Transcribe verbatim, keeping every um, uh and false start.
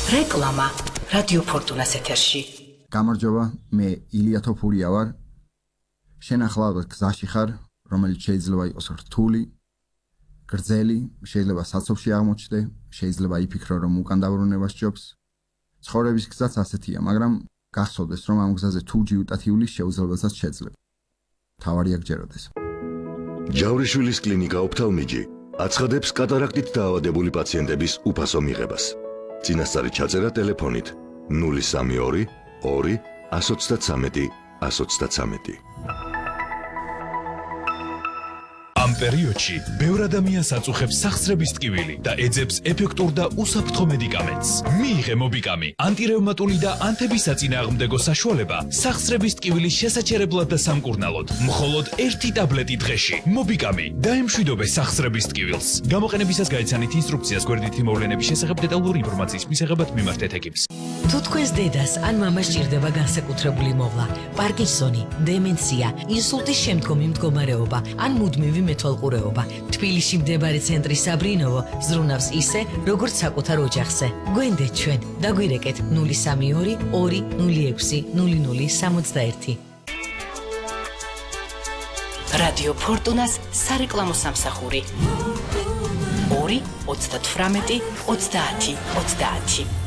რეკლამა რადიო ფორტუნას ეთერში. გამარჯობა, მე ილია თოფურია ვარ. შენ ახლა გზაში ხარ, რომელიც შეიძლება იყოს რთული, გრძელი, შეიძლება საცობში აღმოჩნდე, შეიძლება იფიქრო, რომ უკან დაბრუნება სჯობს. ცხოვრების გზაც ასეთია, მაგრამ გახსოვდეს, რომ ამ გზაზე თუ ჯიუტათიულის შეუძლებელსაც შეძლებ. თავარია გჯეროდეს. ჯავრიშვილის კლინიკა ოფთალმიჯი აცხადებს კატარაქტით დაავადებული პაციენტების უფასო მიღებას. წინასწარი ჩაწერა ტელეფონით ნული სამი ორი ორი ათს ოცდათრამეტი ათს ოცდათრამეტი. ამ პერიოდში ბევრ ადამიანს აწუხებს სახსრების ტკივილი და ეძებს ეფექტურ და უსაფრთხო მედიკამენტს. მიიღე მობიკამი, ანტირევმატული და ანთებისაწინააღმდეგო საშუალება სახსრების ტკივილის შესაჩერებლად და სამკურნალოდ. მხოლოდ ერთი ტაბლეტი დღეში. მობიკამი დაემშვიდობე სახსრების ტკივილს. გამოყენებისას გაიცანით ინსტრუქციას გვერდითი მოვლენების შესახებ დეტალური ინფორმაციის მისაღებად მიმართეთ ექიპს. თუ თქვენს დედას ან მამას სჭირდება განსაკუთრებული მოვლა, პარკინსონი, დემენცია, ინსულტის შემდგომი მდგომარეობა ან მუდმივი მეთვალყურეობა, თბილისში მდებარე ცენტრი საბრინოვო ზრუნავს ისე, როგორც საკუთარ ოჯახზე. გვენდეთ ჩვენ, დაგვირეკეთ ნული სამი ორი ორი ნული ექვსი ნული ნული სამოცდაერთი. რადიო ფორტუნას სარეკლამო სამსახური. ორი ოცდათვრამეტი ოცდაათი ოცდაათი.